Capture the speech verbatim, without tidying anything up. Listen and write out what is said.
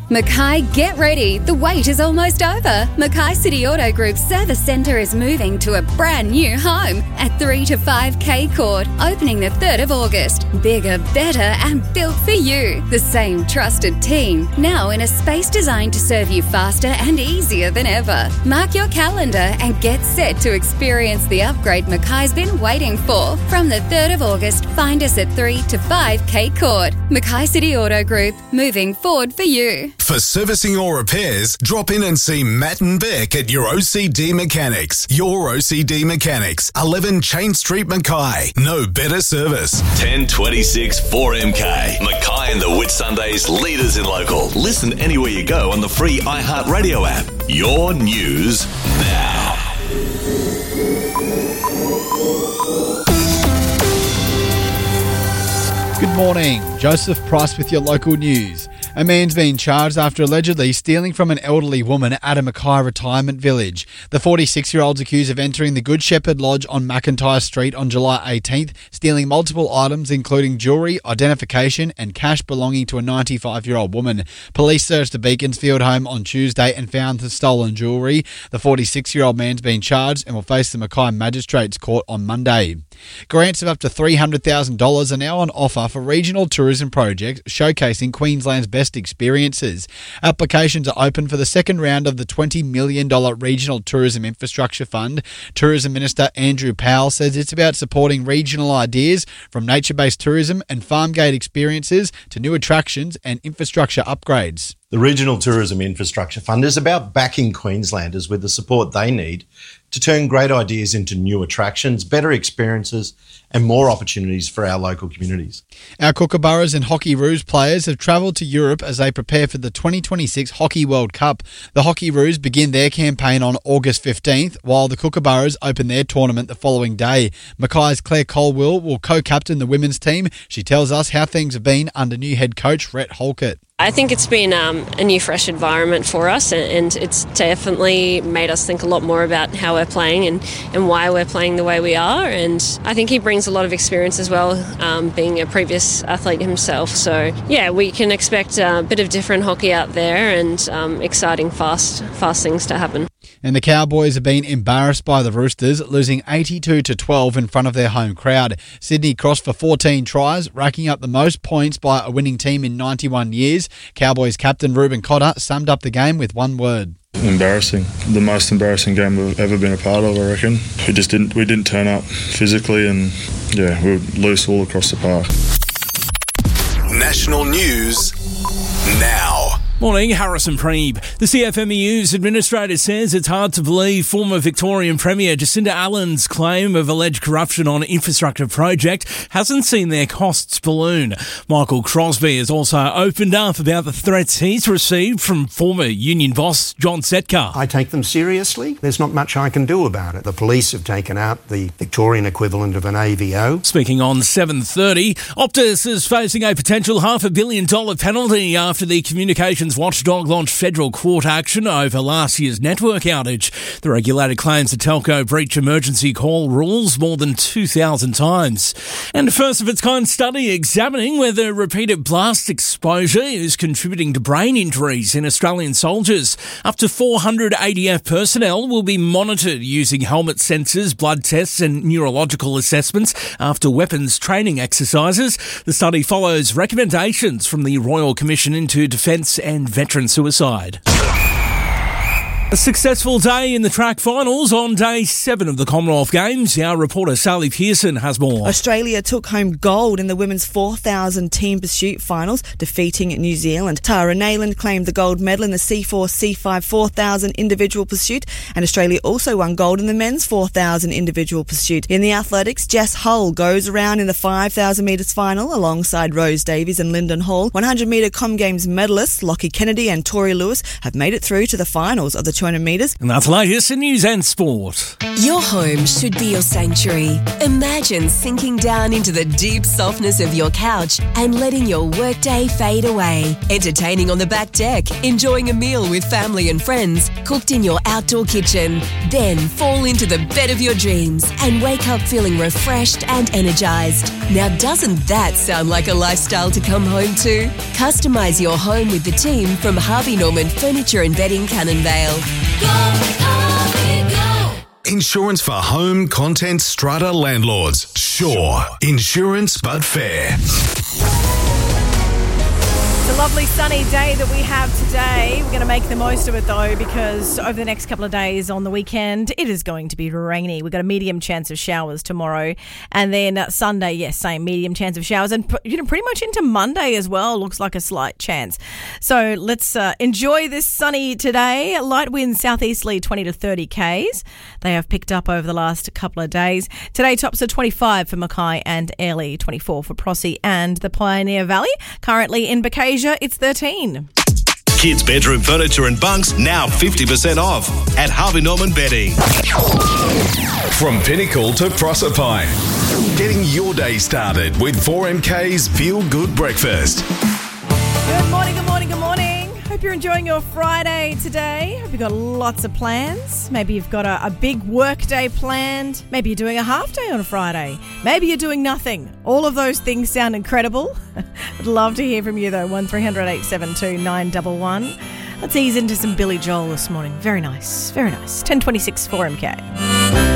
Mackay, get ready. The wait is almost over. Mackay City Auto Group's service centre is moving to a brand new home at three to five K Court, opening the third of August. Bigger, better and built for you. The same trusted team, now in a space designed to serve you faster and easier than ever. Mark your calendar and get set to experience the upgrade Mackay's been waiting for. From the third of August, find us at three to five K Court. Mackay City Auto Group, moving forward for you. For servicing or repairs, drop in and see Matt and Beck at your O C D Mechanics. Your O C D Mechanics, eleven Chain Street, Mackay. No better service. ten twenty-six four M K. Mackay and the Whitsundays, leaders in local. Listen anywhere you go on the free iHeartRadio app. Your news now. Good morning. Joseph Price with your local news. A man's been charged after allegedly stealing from an elderly woman at a Mackay retirement village. The forty-six-year-old's accused of entering the Good Shepherd Lodge on McIntyre Street on July eighteenth, stealing multiple items including jewellery, identification and cash belonging to a ninety-five-year-old woman. Police searched the Beaconsfield home on Tuesday and found the stolen jewellery. The forty-six-year-old man's been charged and will face the Mackay Magistrates Court on Monday. Grants of up to three hundred thousand dollars are now on offer for regional tourism projects showcasing Queensland's best experiences. Applications are open for the second round of the twenty million dollars Regional Tourism Infrastructure Fund. Tourism Minister Andrew Powell says it's about supporting regional ideas from nature-based tourism and farm gate experiences to new attractions and infrastructure upgrades. The Regional Tourism Infrastructure Fund is about backing Queenslanders with the support they need to turn great ideas into new attractions, better experiences and more opportunities for our local communities. Our Kookaburras and Hockey Roos players have travelled to Europe as they prepare for the twenty twenty-six Hockey World Cup. The Hockey Roos begin their campaign on August fifteenth, while the Kookaburras open their tournament the following day. Mackay's Claire Colwell will co-captain the women's team. She tells us how things have been under new head coach Rhett Holkett. I think it's been um, a new, fresh environment for us, and it's definitely made us think a lot more about how we're playing and, and why we're playing the way we are. And I think he brings a lot of experience as well, um, being a previous athlete himself. So, yeah, we can expect a bit of different hockey out there and um, exciting, fast, fast things to happen. And the Cowboys have been embarrassed by the Roosters, losing eighty-two to twelve in front of their home crowd. Sydney crossed for fourteen tries, racking up the most points by a winning team in ninety-one years. Cowboys captain Ruben Cotter summed up the game with one word. Embarrassing. The most embarrassing game we've ever been a part of, I reckon. We just didn't we didn't turn up physically and, yeah, we were loose all across the park. National news now. Morning, Harrison Preeb. The C F M E U's administrator says it's hard to believe former Victorian Premier Jacinda Allen's claim of alleged corruption on infrastructure project hasn't seen their costs balloon. Michael Crosby has also opened up about the threats he's received from former union boss John Setka. I take them seriously. There's not much I can do about it. The police have taken out the Victorian equivalent of an A V O. Speaking on seven thirty, Optus is facing a potential half a billion dollar penalty after the communications watchdog launched federal court action over last year's network outage. The regulator claims the telco breached emergency call rules more than two thousand times. And a first-of-its-kind study examining whether repeated blast exposure is contributing to brain injuries in Australian soldiers. Up to four hundred A D F personnel will be monitored using helmet sensors, blood tests and neurological assessments after weapons training exercises. The study follows recommendations from the Royal Commission into Defence and Veteran Suicide. A successful day in the track finals on day seven of the Commonwealth Games. Our reporter Sally Pearson has more. Australia took home gold in the women's four thousand team pursuit finals, defeating New Zealand. Tara Nayland claimed the gold medal in the C four C five four thousand individual pursuit, and Australia also won gold in the men's four thousand individual pursuit. In the athletics, Jess Hull goes around in the five thousand metres final alongside Rose Davies and Lyndon Hall. one hundred metre Com Games medalists Lockie Kennedy and Tori Lewis have made it through to the finals of the two hundred metres. And that's the latest in news and sport. Your home should be your sanctuary. Imagine sinking down into the deep softness of your couch and letting your workday fade away. Entertaining on the back deck, enjoying a meal with family and friends, cooked in your outdoor kitchen. Then fall into the bed of your dreams and wake up feeling refreshed and energised. Now, doesn't that sound like a lifestyle to come home to? Customise your home with the team from Harvey Norman Furniture and Bedding, Cannon Vale. Go, Harvey, go! Insurance for home, content, strata landlords. Sure. Insurance, but fair. It's a lovely sunny day that we have today. We're going to make the most of it though, because over the next couple of days on the weekend, it is going to be rainy. We've got a medium chance of showers tomorrow. And then uh, Sunday, yes, same medium chance of showers. And you know, pretty much into Monday as well, looks like a slight chance. So let's uh, enjoy this sunny today. Light winds southeasterly twenty to thirty kays. They have picked up over the last couple of days. Today tops are twenty-five for Mackay and Airlie, twenty-four for Prossie and the Pioneer Valley. Currently in Bakasia, it's thirteen. Kids' bedroom furniture and bunks now fifty percent off at Harvey Norman Bedding. From Pinnacle to Proserpine, getting your day started with four M K's Feel Good Breakfast. Good morning, good morning, good morning. Hope you're enjoying your Friday today. Hope you've got lots of plans. Maybe you've got a, a big work day planned. Maybe you're doing a half day on a Friday. Maybe you're doing nothing. All of those things sound incredible. I'd love to hear from you though. one three hundred eight seven two nine one one. Let's ease into some Billy Joel this morning. Very nice, very nice. ten twenty-six four M K.